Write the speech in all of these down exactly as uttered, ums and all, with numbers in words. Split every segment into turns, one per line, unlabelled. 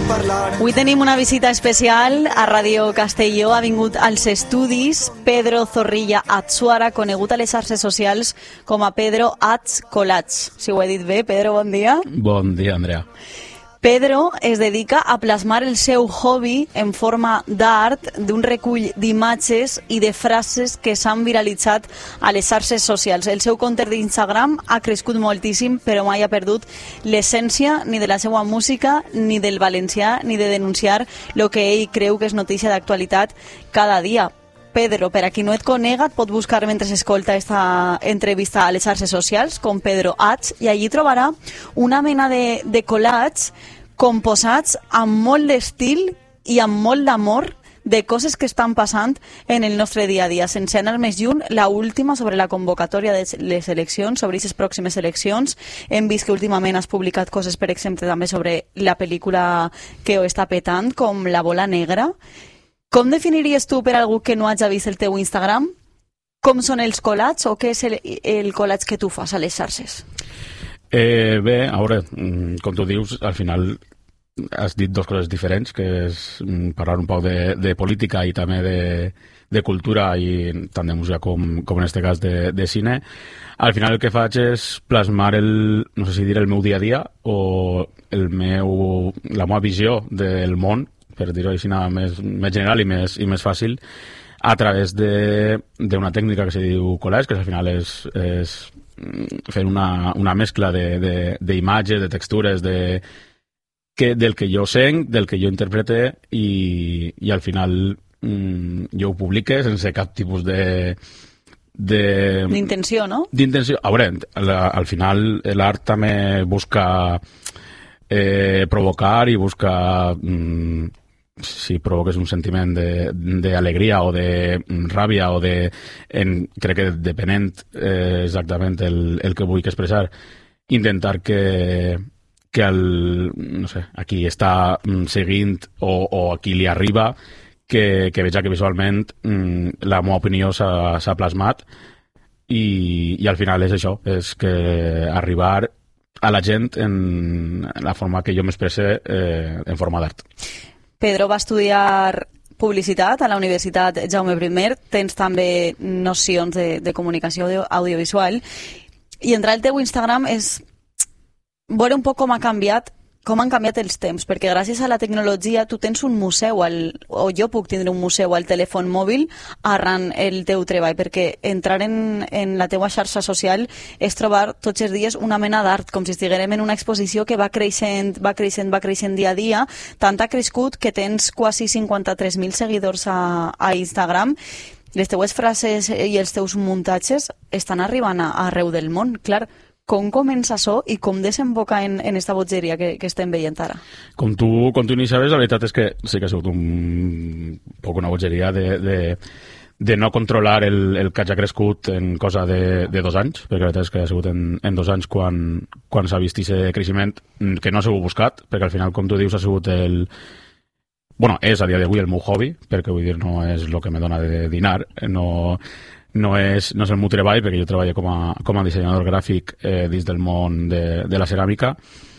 Avui tenim una visita especial a Ràdio Castelló. Ha vingut als estudis Pedro Zorrilla Atsuara, conegut a les xarxes socials com a Pedro Ats Collage. Si ho he dit bé, Pedro, bon dia.
Bon dia, Andrea.
Pedro es dedica a plasmar el seu hobby en forma d'art d'un recull d'imatges i de frases que s'han viralitzat a les xarxes socials. El seu compte d'Instagram ha crescut moltíssim, però mai ha perdut l'essència ni de la seva música, ni del valencià, ni de denunciar el que ell creu que és notícia d'actualitat cada dia. Pedro, per a qui no et conega, et pot buscar mentre s'escolta esta entrevista a les xarxes socials com Pedro Ats, i allí trobarà una mena de, de collage composats amb molt d'estil i amb molt d'amor de coses que estan passant en el nostre dia a dia. Sense anar més lluny, la última sobre la convocatòria de les eleccions, sobre aquestes pròximes eleccions. Hem vist que últimament has publicat coses, per exemple, també sobre la pel·lícula que ho està petant, com La bola negra. Com definiries tu, per algú que no hagi vist el teu Instagram, com són els collats o què és el, el collage que tu fas a les xarxes?
Eh, bé, a veure, com tu dius, al final has dit dues coses diferents, que és parlar un poc de, de política i també de, de cultura, i tant de música com, com en aquest cas de, de cine. Al final el que faig és plasmar el, no sé si dir el meu dia a dia o el meu, la meva visió del món, per dir-ho així més, més general i més, i més fàcil, a través d'una tècnica que se diu collage, que al final és, és fer una, una mescla d'imatges, de, de, de textures, de, que, del que jo sent, del que jo interprete, i, i al final mm, jo ho publique sense cap tipus de...
d'intenció, no?
D'intenció. A veure, la, al final l'art també busca eh, provocar i busca... Mm, si provoques un sentiment d'alegria o de ràbia o de... En, crec que depenent eh, exactament el, el que vull expressar, intentar que, que el, no sé, a qui està seguint o, o a qui li arriba que, que veja que visualment mm, la meva opinió s'ha plasmat, i, i al final és això, és que arribar a la gent en la forma que jo m'expresse eh, en forma d'art.
Pedro va estudiar publicitat a la Universitat Jaume I, tens també nocions de, de comunicació audiovisual, i entrar al teu Instagram és veure un poc com ha canviat, com han canviat els temps, perquè gràcies a la tecnologia tu tens un museu, al, o jo puc tindre un museu al telèfon mòbil arran el teu treball, perquè entrar en, en la teua xarxa social és trobar tots els dies una mena d'art, com si estiguérem en una exposició que va creixent, va creixent, va creixent dia a dia. Tant ha crescut que tens quasi cinquanta-tres mil seguidors a, a Instagram. Les teues frases i els teus muntatges estan arribant a, a arreu del món, clar. Com comença això i com desemboca en, en esta bogeria que, que estem veient ara?
Com tu, com tu ni sabes, la veritat és que sí que ha sigut un poc una bogeria de, de, de no controlar el, el que hagi crescut en cosa de, de dos anys, perquè la veritat és que ha sigut en, en dos anys quan, quan s'ha vist aquest creixement que no ha sigut buscat, perquè al final, com tu dius, ha sigut el... Bueno, és a dia d'avui el meu hobby, perquè vull dir, no és el que me dona de dinar, no... No és, no és el meu treball, perquè jo treballo com a, com a dissenyador gràfic eh, dins del món de, de la ceràmica,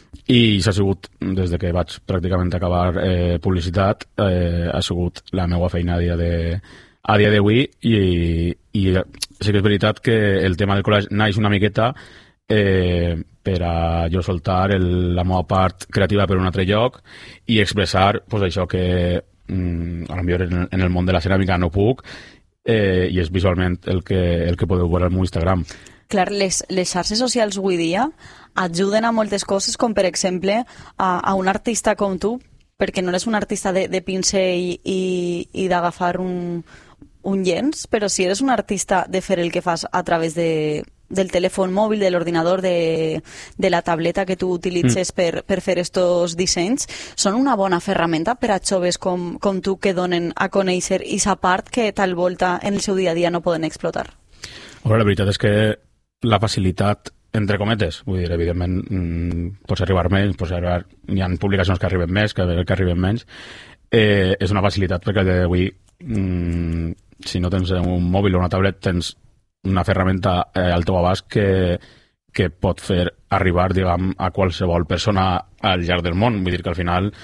i s'ha sigut, des de que vaig pràcticament acabar eh, publicitat, eh, ha sigut la meva feina a dia de, a dia d'avui, i, i sí que és veritat que el tema del collage naix una miqueta eh, per a jo soltar el, la meva part creativa per un altre lloc i expressar pues, això que mm, a lo millor en, en el món de la ceràmica no puc, Eh, i és visualment el que, el que podeu veure al meu Instagram.
Clar, les, les xarxes socials avui dia ajuden a moltes coses, com per exemple a, a un artista com tu, perquè no eres un artista de, de pincell i, i d'agafar un, un llenç, però si eres un artista de fer el que fas a través de, del telèfon mòbil, de l'ordinador, de, de la tableta que tu utilitzes mm. per, per fer estos dissenys, són una bona ferramenta per a joves com, com tu que donen a conèixer aquesta part que tal volta en el seu dia a dia no poden explotar.
Bueno, la veritat és que la facilitat, entre cometes, vull dir, evidentment mmm, pots arribar menys, pots arribar, hi ha publicacions que arriben més, que, que arriben menys, eh, és una facilitat perquè d'avui mmm, si no tens un mòbil o una tablet tens una ferramenta eh, al teu abast que, que pot fer arribar, diguem, a qualsevol persona al llarg del món. Vull dir que al final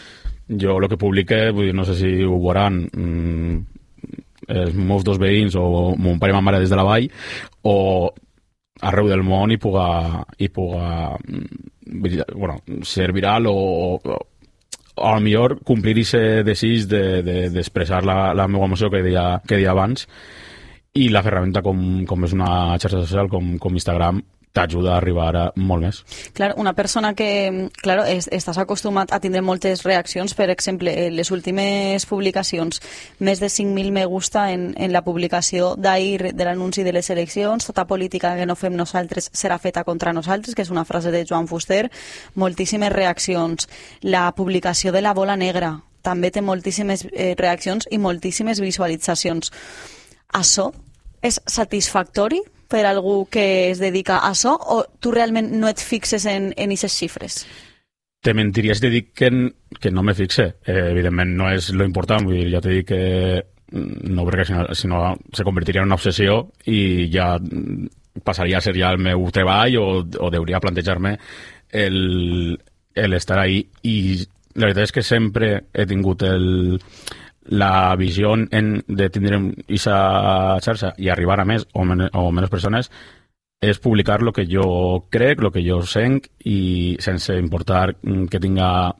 jo el que publique, vull dir, no sé si ho veuran mmm, els meus dos veïns o mon pare i ma mare des de la vall, o arreu del món i puga, i puga bueno, ser viral o, o, o a lo millor complir aquest desig d'expressar de, de, la, la meva emoció que deia, que deia abans, i la ferramenta com, com és una xarxa social com, com Instagram t'ajuda a arribar a molt més.
Clar, una persona que, clar, es, estàs acostumat a tindre moltes reaccions, per exemple, les últimes publicacions, més de cinc mil me gusta en, en la publicació d'ahir de l'anunci de les eleccions, tota política que no fem nosaltres serà feta contra nosaltres, que és una frase de Joan Fuster, moltíssimes reaccions. La publicació de la bola negra també té moltíssimes eh, reaccions i moltíssimes visualitzacions. Això és satisfactori per algú que es dedica a això, o tu realment no et fixes en aquestes xifres?
Te mentiria si te dic que, que no me fixe. Eh, evidentment no és lo important, vull dir, ja te dic que no, perquè si no, si no se convertiria en una obsessió i ja passaria a ser ja el meu treball o, o hauria plantejar-me el, el estar ahí. I la veritat és que sempre he tingut el la visió en, de tindre aquesta xarxa i arribar a més o, men o menys persones és publicar el que jo crec, el que jo sent, i sense importar que tinga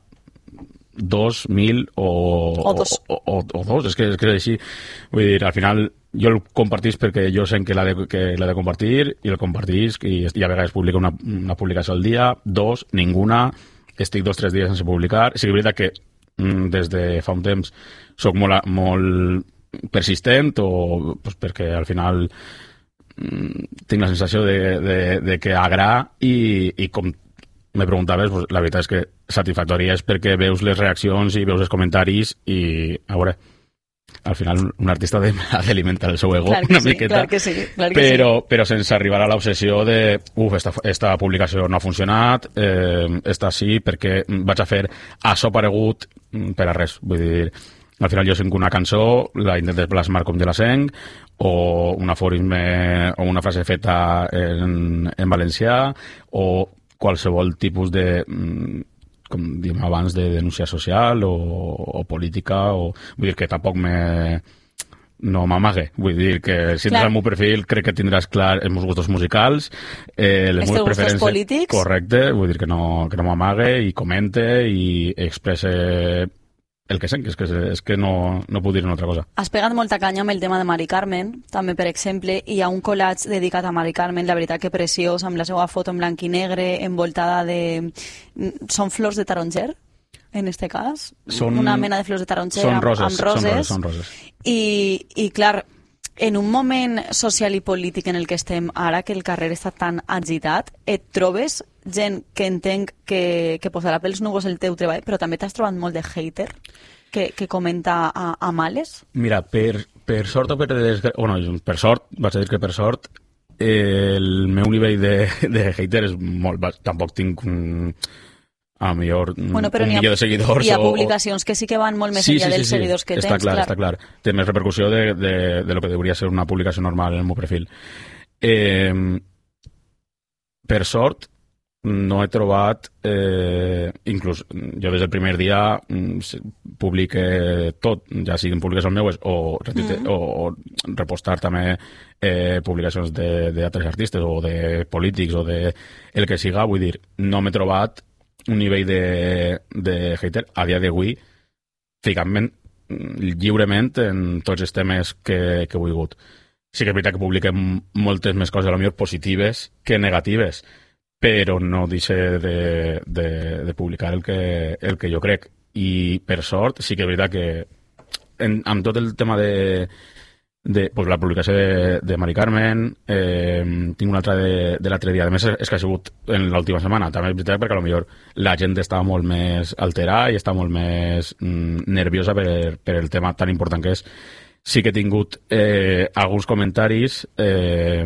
dos, mil o,
o, dos.
O, o, o dos. És que, és que és així. Vull dir, al final jo el compartís perquè jo sent que l'ha de, que l'ha de compartir i el compartís i, i a vegades publica una, una publicació al dia, dos, ninguna, estic dos o tres dies sense publicar. Sí que és veritat que des de fa un temps soc molt, molt persistent o pues, perquè al final mmm, tinc la sensació de, de, de que agrada i, i com me preguntaves, pues, la veritat és que satisfactòria és perquè veus les reaccions i veus els comentaris i a veure, al final un artista ha d'alimentar el seu ego
clar
una
sí,
miqueta,
clar que sí, clar que
però,
sí.
però sense arribar a l'obsessió de uf, esta, esta publicació no ha funcionat, eh, esta sí, perquè vaig a fer això paregut per a res. Vull dir, al final jo sent una cançó, la intento plasmar com de la sent, o un aforisme o una frase feta en, en valencià, o qualsevol tipus de com diem abans, de denúncia social o, o política, o vull dir que tampoc me, no m'amague. Vull dir que si entres al meu perfil crec que tindràs clar els meus gustos musicals, eh, les meves preferències
polítics.
Correcte, vull dir que no, que no m'amague i comente i expresse el que sent, que és que, és que no, no puc dir una altra cosa.
Has pegat molta canya amb el tema de Mari Carmen, també, per exemple, hi ha un collage dedicat a Mari Carmen, la veritat que preciós, amb la seva foto en blanc i negre, envoltada de... Són flors de taronger, en este cas?
Són,
una mena de flors de taronger
són
amb,
roses,
amb roses.
Són roses, són roses.
I, I, clar, en un moment social i polític en el que estem ara, que el carrer està tan agitat, et trobes gent que entenc que, que posarà pels núvols el teu treball, però també t'has trobat molt de hater que, que comenta a, a males?
Mira, per, per sort o per desgràcia... Bueno, per sort, vaig a dir que per sort, eh, el meu nivell de, de hater és molt baix. Tampoc tinc un... a lo millor
bueno,
un milió de seguidors.
Hi ha
o,
publicacions que sí que van molt més
sí,
enllà
sí, sí,
dels
sí.
seguidors que
està
tens.
Clar,
clar,
està clar. Té més repercussió de, de, de lo que hauria ser una publicació normal en el meu perfil. Eh, per sort, no he trobat, eh, inclús jo des del primer dia publique tot, ja siguin publicacions meues o, mm. o, o repostar també eh, publicacions d'altres artistes o de polítics o de el que siga, vull dir, no m'he trobat un nivell de, de hater a dia d'avui ficant-me lliurement en tots els temes que, que he volgut. Sí que és veritat que publiquem moltes més coses, a lo millor positives que negatives, però no deixe de, de, de publicar el que, el que jo crec. I per sort sí que és veritat que en, amb tot el tema de, de pues, la publicació de, de Mari Carmen, eh, tinc una altra de, de l'altre dia, a més és que ha sigut en l'última setmana, també és veritat perquè potser la gent està molt més alterada i està molt més mm, nerviosa per, per el tema tan important que és. Sí que he tingut eh, alguns comentaris eh,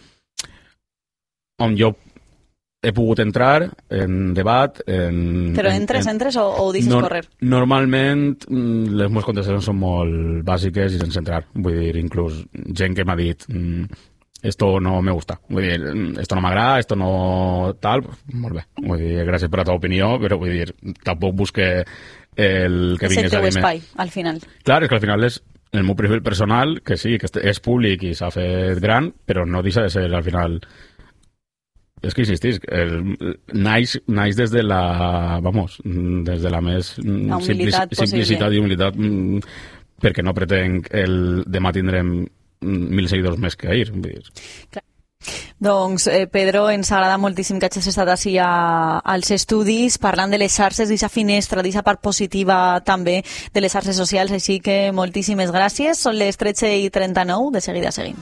on jo he pogut entrar en debat... En,
Però entres, en, entres o, o ho deixes no, correr?
Normalment les meves contestacions són molt bàsiques i sense entrar. Vull dir, inclús gent que m'ha dit esto no me gusta, vull dir, esto no m'agrada, esto no tal, molt bé. Vull dir, gràcies per la teva opinió, però vull dir, tampoc busque el que
és el
vingués a
teu
dir-me...
espai, al final.
Clar, és que al final és el meu perfil personal, que sí, que és públic i s'ha fet gran, però no deixa de ser, al final... És que insistís, el, naix, naix des de la, vamos, des de la més
la
simpli, simplicitat i humilitat, perquè no pretenc el demà tindrem mil seguidors més que ahir.
Clar. Doncs, eh, Pedro, ens agrada moltíssim que hagis estat així a, als estudis parlant de les xarxes, d'aquesta finestra, d'aquesta part positiva també de les xarxes socials, així que moltíssimes gràcies. Són les tretze i trenta-nou, de seguida seguim.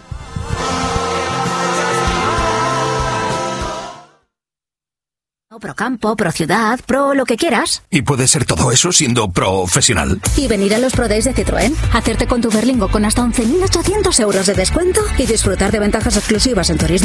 Pro campo, pro ciudad, pro lo que quieras.
Y puede ser todo eso siendo profesional.
Y venir a los Pro Days de Citroën, hacerte con tu Berlingo con hasta once mil ochocientos euros de descuento y disfrutar de ventajas exclusivas en turismo